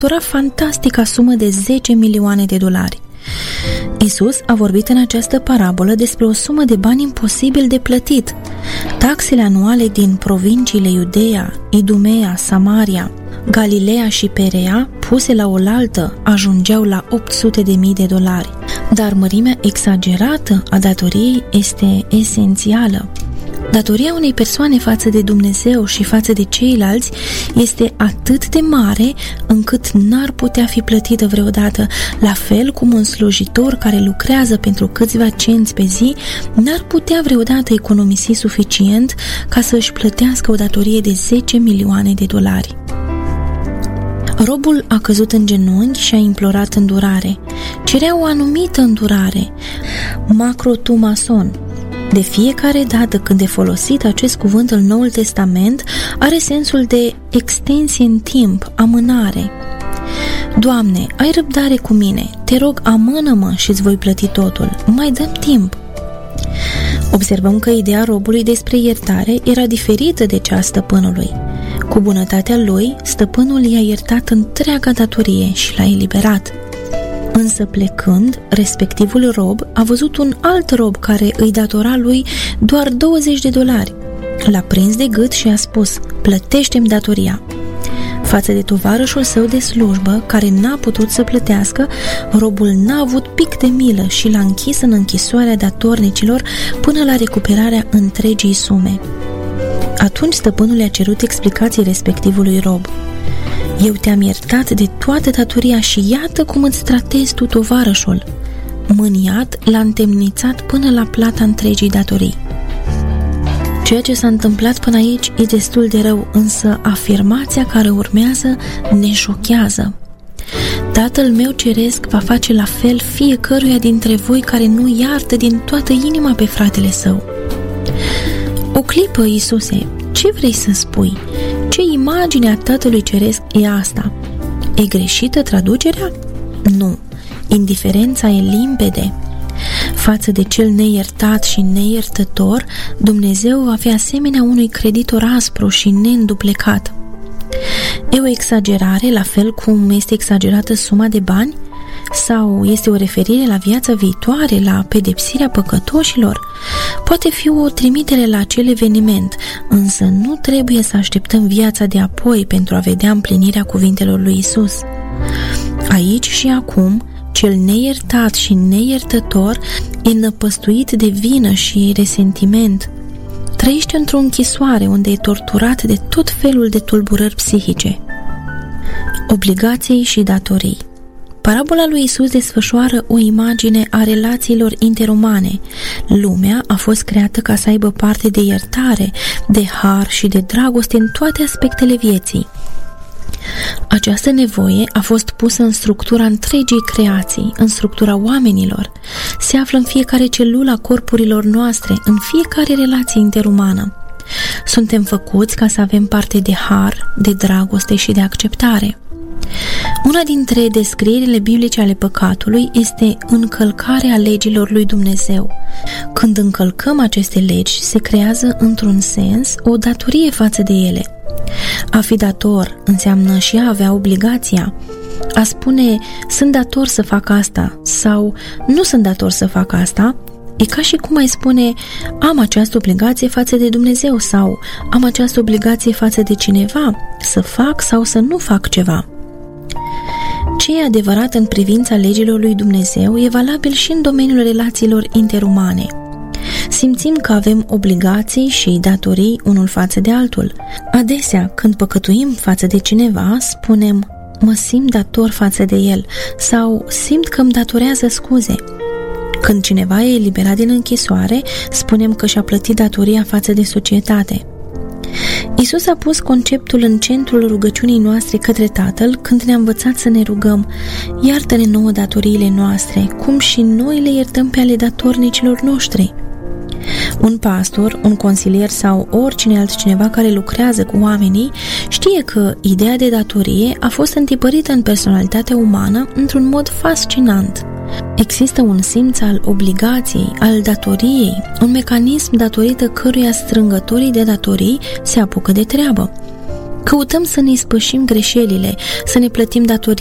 fantastica sumă de 10 milioane de dolari. Iisus a vorbit în această parabolă despre o sumă de bani imposibil de plătit. Taxele anuale din provinciile Iudeea, Idumea, Samaria, Galileea și Perea, puse la oaltă, ajungeau la 800.000 de dolari. Dar mărimea exagerată a datoriei este esențială. Datoria unei persoane față de Dumnezeu și față de ceilalți este atât de mare încât n-ar putea fi plătită vreodată, la fel cum un slujitor care lucrează pentru câțiva cenți pe zi n-ar putea vreodată economisi suficient ca să își plătească o datorie de 10 milioane de dolari. Robul a căzut în genunchi și a implorat îndurare. Cerea o anumită îndurare, macrotumason. De fiecare dată când e folosit acest cuvânt în Noul Testament, are sensul de extensie în timp, amânare. Doamne, ai răbdare cu mine, te rog, amână-mă și îți voi plăti totul, mai dăm timp. Observăm că ideea robului despre iertare era diferită de cea a stăpânului. Cu bunătatea lui, stăpânul i-a iertat întreaga datorie și l-a eliberat. Însă plecând, respectivul rob a văzut un alt rob care îi datora lui doar 20 de dolari. L-a prins de gât și a spus: plătește-mi datoria. Față de tovarășul său de slujbă, care n-a putut să plătească, robul n-a avut pic de milă și l-a închis în închisoarea datornicilor până la recuperarea întregii sume. Atunci stăpânul i-a cerut explicații respectivului rob. Eu te-am iertat de toată datoria și iată cum îți tratezi tu tovarășul. Mâniat, l-a întemnițat până la plata întregii datorii. Ceea ce s-a întâmplat până aici e destul de rău, însă afirmația care urmează ne șochează. Tatăl meu ceresc va face la fel fiecăruia dintre voi care nu iartă din toată inima pe fratele său. O clipă, Iisuse, ce vrei să spui? Ce imagine a Tatălui Ceresc e asta? E greșită traducerea? Nu. Indiferența e limpede. Față de cel neiertat și neiertător, Dumnezeu va fi asemenea unui creditor aspru și neînduplecat. E o exagerare, la fel cum este exagerată suma de bani? Sau este o referire la viața viitoare, la pedepsirea păcătoșilor? Poate fi o trimitere la acel eveniment, însă nu trebuie să așteptăm viața de apoi pentru a vedea împlinirea cuvintelor lui Isus. Aici și acum, cel neiertat și neiertător e năpăstuit de vină și resentiment. Trăiește într-o închisoare unde e torturat de tot felul de tulburări psihice. Obligații și datorii. Parabola lui Isus desfășoară o imagine a relațiilor interumane. Lumea a fost creată ca să aibă parte de iertare, de har și de dragoste în toate aspectele vieții. Această nevoie a fost pusă în structura întregii creații, în structura oamenilor. Se află în fiecare celulă a corpurilor noastre, în fiecare relație interumană. Suntem făcuți ca să avem parte de har, de dragoste și de acceptare. Una dintre descrierile biblice ale păcatului este încălcarea legilor lui Dumnezeu. Când încălcăm aceste legi, se creează într-un sens o datorie față de ele. A fi dator înseamnă și a avea obligația. A spune, sunt dator să fac asta sau nu sunt dator să fac asta, e ca și cum ai spune, am această obligație față de Dumnezeu sau am această obligație față de cineva, să fac sau să nu fac ceva. Ce e adevărat în privința legilor lui Dumnezeu e valabil și în domeniul relațiilor interumane. Simțim că avem obligații și datorii unul față de altul. Adesea, când păcătuim față de cineva, spunem, mă simt dator față de el sau simt că îmi datorează scuze. Când cineva e eliberat din închisoare, spunem că și-a plătit datoria față de societate. Isus a pus conceptul în centrul rugăciunii noastre către Tatăl când ne-a învățat să ne rugăm, iartă-ne nouă datoriile noastre, cum și noi le iertăm pe ale datornicilor noștri. Un pastor, un consilier sau oricine altcineva care lucrează cu oamenii știe că ideea de datorie a fost întipărită în personalitatea umană într-un mod fascinant. Există un simț al obligației, al datoriei, un mecanism datorită căruia strângătorii de datorii se apucă de treabă. Căutăm să ne ispășim greșelile, să ne plătim